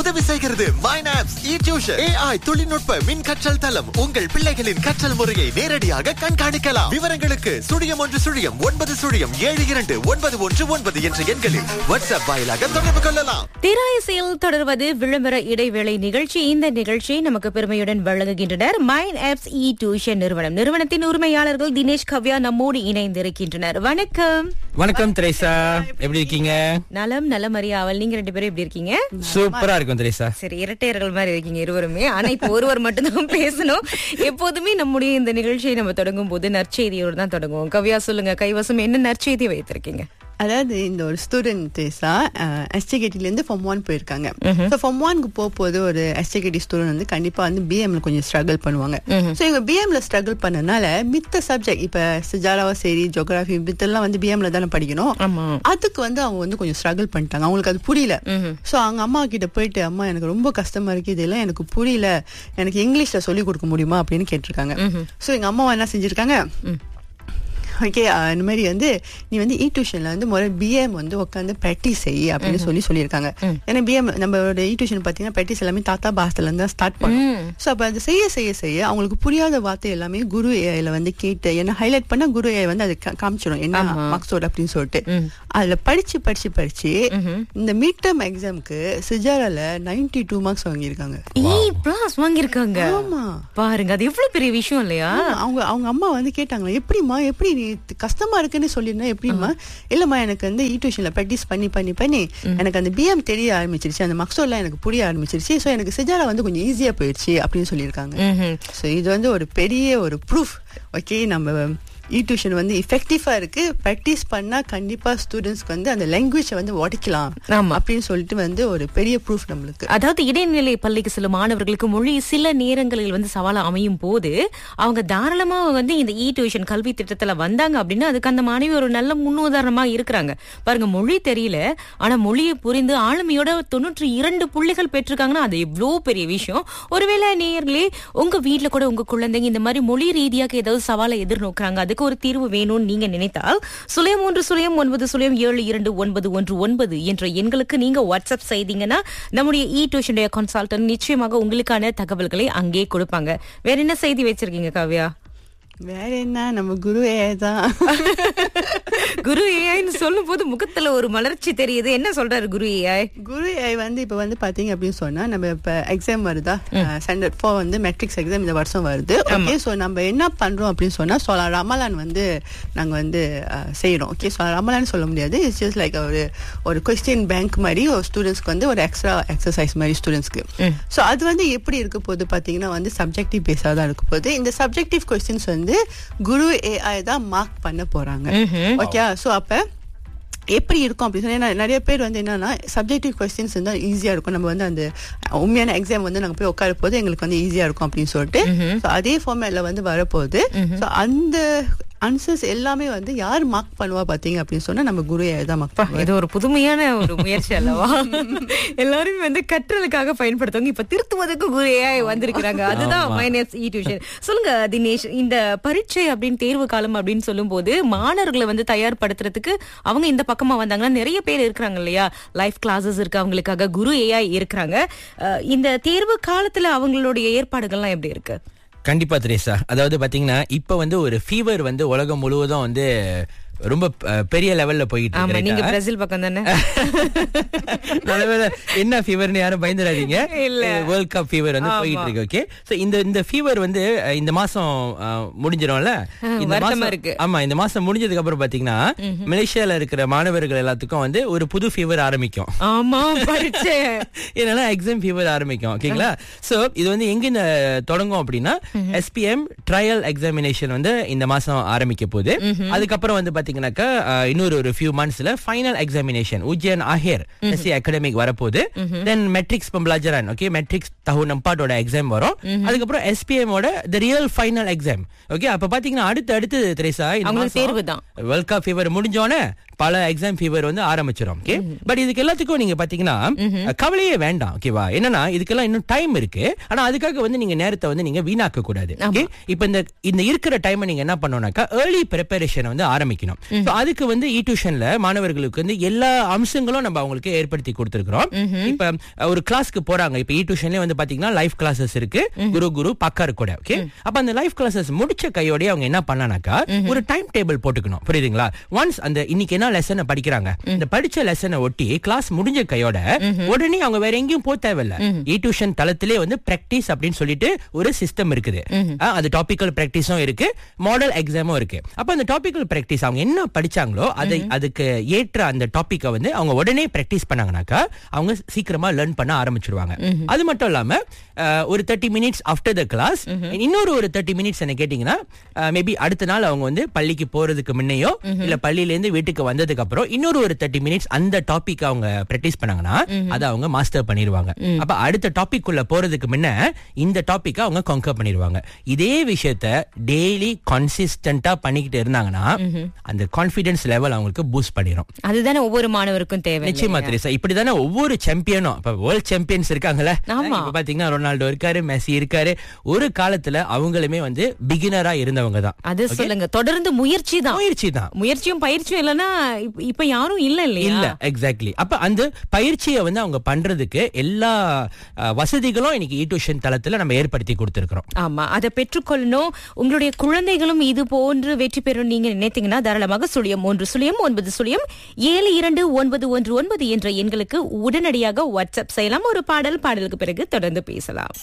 உதவி செய்கிறது மைனாப்ஸ் இ-டியூஷன். AI தொழில்நுட்ப மின் கற்றல் தளம். உங்கள் பிள்ளைகளின் கற்றல் முறையை நேரடியாக கண்காணிக்கலாம். விவரங்களுக்கு 0110702919 என்ற எண்களில் வாட்ஸ்அப் வாயிலாக தொடர்பு கொள்ளலாம். திராயசையில் தொடர்வது விளம்பர இடைவேளை நிகழ்ச்சி. இந்த நிகழ்ச்சியை நமக்கு பெருமையுடன் வழங்குகின்றனர் மைனாப்ஸ் இ-டியூஷன் நிறுவனத்தின் உரிமையாளர்கள் தினேஷ், கவ்யா நம்மோடு இணைந்திருக்கின்றனர். வணக்கம். வணக்கம் திரேசா, எப்படி இருக்கீங்க? நலம் மரியாவல். நீங்க 2 பேரும் எப்படி இருக்கீங்க? சூப்பரா இருக்கும் திரேசா. சரி, இரட்டையர்கள் மாதிரி இருக்கீங்க இருவருமே. ஆனா இப்ப ஒருவர் மட்டும்தான் பேசணும். எப்போதுமே நம்முடைய இந்த நிகழ்ச்சியை நம்ம தொடங்கும் போது நற்செய்தியோடு தான் தொடங்குவோம். கவ்யா, சொல்லுங்க, கைவசம் என்ன நற்செய்தி வைத்திருக்கீங்க? அதாவது இந்த ஒரு ஸ்டூடெண்ட் எஸ்டிகேட்டில இருந்து ஃபார்ம் 1 போயிருக்காங்க. ஃபார்ம் 1க்கு போகும்போது ஒரு எஸ்டிகேட்டி ஸ்டூடெண்ட் வந்து கண்டிப்பா வந்து பிஎம்ல கொஞ்சம் ஸ்ட்ரகிள் பண்ணுவாங்க. ஸோ இவங்க பிஎம்ல ஸ்ட்ரகிள் பண்ணனால மித்த சப்ஜெக்ட் இப்ப சிஜாராவா சரி, ஜியோகிராஃபி மித்தெல்லாம் வந்து பிஎம்ல தானே படிக்கணும். அதுக்கு வந்து அவங்க வந்து கொஞ்சம் ஸ்ட்ரகிள் பண்ணிட்டாங்க. அவங்களுக்கு அது புரியல. ஸோ அவங்க அம்மா கிட்ட போயிட்டு, அம்மா எனக்கு ரொம்ப கஷ்டமா இருக்கு, இதெல்லாம் எனக்கு புரியல, எனக்கு இங்கிலீஷ்ல சொல்லி கொடுக்க முடியுமா அப்படின்னு கேட்டிருக்காங்க. ஸோ எங்க அம்மா என்ன செஞ்சிருக்காங்க, ஓகே இந்த மாதிரி வந்து நீ வந்து இ-டியூஷன்ல வந்து முதல்ல பிஎம் வந்து உட்காந்து ப்ராக்டிஸ் செய்ய அப்படின்னு சொல்லியிருக்காங்க. ஏன்னா பிஎம் நம்மளோட இ-டியூஷன் பாத்தீங்கன்னா ப்ராக்டிஸ் எல்லாமே தாத்தா பாஸ்ல இருந்து தான் ஸ்டார்ட் பண்ணும். ஸோ அப்ப அது செய்ய அவங்களுக்கு புரியாத வார்த்தை எல்லாமே குரு ஏஐல வந்து கேட்டு, ஏன்னா ஹைலைட் பண்ணா குரு ஏஐ வந்து அது காமிச்சிடும் என்ன மார்க்ஸோட அப்படின்னு சொல்லிட்டு அதுல படிச்சு இந்த மிட் டர்ம் எக்ஸாம்க்கு சிஜாரால 92 மார்க்ஸ் வாங்கியிருக்காங்க. ஆமா பாருங்க, அது எவ்வளவு பெரிய விஷயம் இல்லையா? அவங்க அம்மா வந்து கேட்டாங்களா, எப்படிமா, எப்படி கஷ்டமா இருக்குன்னு சொல்லிருந்தா எப்படிமா? இல்லம்மா, எனக்கு வந்து இ-டியூஷன்ல ப்ராக்டிஸ் பண்ணி எனக்கு அந்த பிஎம் தெரிய ஆரம்பிச்சிருச்சு, அந்த மக்சோல்லாம் எனக்கு புரிய ஆரம்பிச்சிருச்சு. ஸோ எனக்கு சிஜாரா வந்து கொஞ்சம் ஈஸியா போயிடுச்சு அப்படின்னு சொல்லியிருக்காங்க. ஸோ இது வந்து ஒரு பெரிய ஒரு ப்ரூஃப். ஓகே, நம்ம இ-டியூஷன் வந்து எஃபெக்டிவா இருக்கு. பிராக்டிஸ் பண்ணா கண்டிப்பா ஸ்டூடெண்ட்ஸ்க்கு வந்து அந்த லாங்குவேஜ் வந்து உடைக்கலாம் அப்படின்னு சொல்லிட்டு வந்து ஒரு பெரிய ப்ரூஃப் நம்மளுக்கு. அதாவது இடைநிலை பள்ளிக்கு சில மாணவர்களுக்கு மொழி சில நேரங்களில் வந்து சவாலா அமையும் போது அவங்க தாராளமா வந்து இந்த இ-டியூஷன் கல்வி திட்டத்துல வந்தாங்க அப்படின்னா அதுக்கு அந்த மாணவி ஒரு நல்ல முன்னுதாரணமா இருக்கிறாங்க. பாருங்க, மொழி தெரியல, ஆனா மொழியை புரிந்து ஆளுமையோட 92 புள்ளிகள் பெற்றிருக்காங்கன்னா அது எவ்வளவு பெரிய விஷயம். ஒருவேளை நேயர்களே, உங்க வீட்டுல கூட உங்க குழந்தைங்க இந்த மாதிரி மொழி ரீதியாக ஏதாவது சவாலை எதிர்நோக்குறாங்க, அதுக்கு ஒரு தீர்வு வேணும்னு நீங்க நினைத்தால் 0309729119 என்ற எண்களுக்கு நீங்க வாட்ஸ்அப் செய்தீங்கன்னா நம்முடைய இ-டியூஷன் கன்சல்டன்ட் நிச்சயமாக உங்களுக்கான தகவல்களை அங்கே கொடுப்பாங்க. வேற என்ன செய்தி வச்சிருக்கீங்க கவ்யா? வேற என்ன, நம்ம குரு ஏஐ தான். குரு ஏஐன்னு சொல்லும் போது முகத்துல ஒரு மலர்ச்சி தெரியுது. என்ன சொல்றாரு குரு ஏஐ? குரு ஏஐ வந்து இப்ப வந்து பாத்தீங்க அப்படின்னு சொன்னா, நம்ம இப்ப எக்ஸாம் வருதா, ஸ்டாண்டர்ட் 4 வந்து மெட்ரிக்ஸ் எக்ஸாம் இந்த வருஷம் வருது. ஓகே, சோ நம்ம என்ன பண்றோம் அப்படின்னு சொன்னா, சோலா ரமலான் வந்து நாங்க வந்து செய்யறோம். ஓகே, சோலா ரமலான் சொல்ல முடியாது, இட்ஸ் ஜஸ்ட் லைக் ஒரு கொஸ்டின் பேங்க் மாதிரி ஒரு ஸ்டூடெண்ட்ஸ்க்கு வந்து ஒரு எக்ஸ்ட்ரா எக்ஸசைஸ் மாதிரி ஸ்டூடெண்ட்ஸ்க்கு. சோ அது வந்து எப்படி இருக்க போது பாத்தீங்கன்னா வந்து சப்ஜெக்டிவ் பேஸா தான் இருக்க போது. இந்த சப்ஜெக்டிவ் கொஸ்டின்ஸ் வந்து குரு ஏஐ தான் மார்க் பண்ண போறாங்க. ஓகே, சோ அப்ப எப்படி இருக்கும் அப்படின்னு சொன்னா, நிறைய பேர் வந்து என்னன்னா சப்ஜெக்டிவ் கொஸ்டின்ஸ் இருந்தா ஈஸியா இருக்கும், நம்ம வந்து அந்த உண்மையான எக்ஸாம் வந்து நாங்க போய் உட்கார போது எங்களுக்கு வந்து ஈஸியா இருக்கும் அப்படின்னு சொல்லிட்டு அதே ஃபார்மேட்ல வந்து வரப்போகுது. ஸோ அந்த ஆன்சர்ஸ் எல்லாமே வந்து யார் மார்க் பண்ணுவா பாத்தீங்க அப்படின்னு சொன்னா நம்ம குரு ஏஐ தான் மார்க் பண்ணுவா. இது ஒரு புதுமையான ஒரு முயற்சி அல்லவா? எல்லாருமே வந்து கற்றலுக்காக பயன்படுத்துவாங்க, இப்ப திருத்துவதற்கு குரு ஏஐ வந்திருக்கிறாங்க. அதுதான் மைனாப்ஸ் இ-டியூஷன். சொல்லுங்க தினேஷ், இந்த பரீட்சை அப்படின்னு தேர்வு காலம் அப்படின்னு சொல்லும் போது மாணவர்களை வந்து தயார்படுத்துறதுக்கு அவங்க இந்த பக்கமா வந்தாங்கன்னா நிறைய பேர் இருக்கிறாங்க இல்லையா? லைவ் கிளாஸஸ் இருக்கு, அவங்களுக்காக குரு ஏஐ இருக்கிறாங்க. இந்த தேர்வு காலத்துல அவங்களுடைய ஏற்பாடுகள்லாம் எப்படி இருக்கு? கண்டிப்பா திரேசா, அதாவது பாத்தீங்கன்னா இப்ப வந்து ஒரு ஃபீவர் வந்து உலகம் முழுவதும் வந்து ரொம்ப பெரிய லெவல்ல போயிட்டு இருக்கு. நீங்க பிரேசில் பக்கம் தானே? என்ன ஃபீவர்னு யாரும் பயந்துடாதீங்க, வேர்ல்ட் கப் ஃபீவர் வந்து போயிட்டு இருக்கு. ஓகே, சோ இந்த ஃபீவர் வந்து இந்த மாசம் முடிஞ்சிடும்ல. இந்த மாசம் இருக்கு. ஆமா, இந்த மாசம் முடிஞ்சதுக்கு அப்புறம் பாத்தீங்கன்னா மலேசியால இருக்கிற மாணவர்கள் எல்லாத்துக்கும் வந்து ஒரு புது ஃபீவர் ஆரம்பிக்கும். ஆமா, பரீட்சை என்னன்னா எக்ஸாம் ஃபீவர் ஆரம்பிக்கும். ஓகேங்களா? சோ இது வந்து எங்க தொடங்கும் அப்படின்னா SPM ட்ரையல் எக்ஸாமினேஷன் வந்து இந்த மாசம் ஆரம்பிக்க போகுது. அதுக்கப்புறம் வந்து பாத்தீங்கன்னாக்கா இன்னொரு ஒரு few மந்த்ஸ்ல final examination ujian akhir SC academic வரப்போகுது. தென் மெட்ரிக்ஸ் பம்பலாஜரான், ஓகே, மெட்ரிக்ஸ் tahun 4 ஓட எக்ஸாம் வரும். அதுக்கப்புறம் SPM ஓட the real final exam. Okay, அப்ப பாத்தீங்கன்னா அடுத்து திரேசா இந்த தேர்வு தான். வேர்ல்ட் கப் ஃபீவர் முடிஞ்சோனே பல எக்ஸாம் ஃபீவர் வந்து ஆரம்பிச்சிடும். ஓகே, பட் இதுக்கு எல்லாத்துக்கும் நீங்க பாத்தீங்கன்னா கவலையே வேண்டாம். ஓகேவா? என்னன்னா இதுக்கெல்லாம் இன்னும் டைம் இருக்கு. ஆனா அதுக்காக வந்து நீங்க நேரத்தை வந்து நீங்க வீணாக்க கூடாது. ஓகே, இப்ப இந்த இருக்கிற டைம் நீங்க என்ன பண்ணணும்னாக்கா ஏர்லி ப்ரிப்பரேஷன் வந்து ஆரம்பிக்கணும். படிக்கணும். அதுக்கு வந்து இ டியூஷன்ல மாணவர்களுக்கு வந்து எல்லா அம்சங்களும் நம்ம அவங்களுக்கு ஏற்படுத்தி கொடுத்திருக்கிறோம். இப்ப ஒரு கிளாஸ்க்கு போறாங்க, இப்ப இ டியூஷன்ல வந்து பாத்தீங்கன்னா லைவ் கிளாஸஸ் இருக்கு, குரு பக்காரு கூட. ஓகே, அப்ப அந்த லைவ் கிளாஸஸ் முடிச்ச கையோட அவங்க என்ன பண்ணனாக்கா ஒரு டைம் டேபிள் போட்டுக்கணும். புரியுதுங்களா? ஒன்ஸ் அந்த இன்னைக்கு என்ன லெசனை படிக்கிறாங்க, இந்த படிச்ச லெசனை ஒட்டி கிளாஸ் முடிஞ்ச கையோட உடனே அவங்க வேற எங்கேயும் போக தேவையில்ல. இ டியூஷன் தளத்திலே வந்து பிராக்டிஸ் அப்படின்னு சொல்லிட்டு ஒரு சிஸ்டம் இருக்குது. அது டாபிக்கல் பிராக்டிஸும் இருக்கு, மாடல் எக்ஸாமும் இருக்கு. அப்ப அந்த டாபிக்கல் பிராக்டிஸ் அவங்க என்ன படிச்சாங்களோ அதுக்கு ஏற்ற அந்த டாபிக்கை வந்து அவங்க உடனே பிராக்டிஸ் பண்ணாங்கனாக்கா அவங்க சீக்கிரமா லேர்ன் பண்ண ஆரம்பிச்சிருவாங்க. அது மட்டும் இல்லாம ஒரு 30 minutes ஆஃப்டர் த கிளாஸ் இன்னொரு ஒரு 30 minutes என்ன கேட்டீங்கன்னா மேபி அடுத்த நாள் அவங்க வந்து பள்ளிக்கு போறதுக்கு முன்னையோ இல்ல பள்ளியில இருந்து வீட்டுக்கு வந்ததுக்கு அப்புறம் இன்னொரு ஒரு 30 minutes அந்த டாபிக் அவங்க பிராக்டிஸ் பண்ணாங்கன்னா அதை அவங்க மாஸ்டர் பண்ணிடுவாங்க. அப்ப அடுத்த டாபிக் உள்ள போறதுக்கு முன்ன இந்த டாபிக் அவங்க கான்கர் பண்ணிடுவாங்க. இதே விஷயத்த டெய்லி கன்சிஸ்டன்டா பண்ணிக்கிட்டு இருந்தாங்கன்னா அந்த கான்ஃபிடன்ஸ் லெவல் அவங்களுக்கு பூஸ்ட் பண்ணிடும். அதுதானே ஒவ்வொரு மாணவருக்கும் தேவை. நிச்சயமா திரேசா, இப்படிதானே ஒவ்வொரு சாம்பியனும், இப்ப வேர்ல்ட் சாம்பியன்ஸ் இருக்காங்கல்ல, இப்ப பாத்தீங்கன்னா ரொனால்டோ இருக்காரு, மெஸ்ஸி இருக்காரு, ஒரு காலத்துல அவங்களுமே வந்து பிகினரா இருந்தவங்க தான். அது சொல்லுங்க, தொடர்ந்து முயற்சி தான். முயற்சியும் பயிற்சியும் இல்லைன்னா இப்ப யாரும் இல்ல. எக்ஸாக்ட்லி. அப்ப அந்த பயிற்சியை வந்து அவங்க பண்றதுக்கு எல்லா வசதிகளும் இன்னைக்கு இ டியூஷன் தளத்துல நம்ம ஏற்படுத்தி கொடுத்திருக்கிறோம். ஆமா, அதை பெற்றுக்கொள்ளணும். உங்களுடைய குழந்தைகளும் இது போன்று வெற்றி பெறும் நீங்க நினைத்தீங்கன்னா தாராளமாக 0109072919 என்ற எண்களுக்கு உடனடியாக வாட்ஸ்அப் செய்யலாம். ஒரு பாடலுக்கு பிறகு தொடர்ந்து பேசலாம்.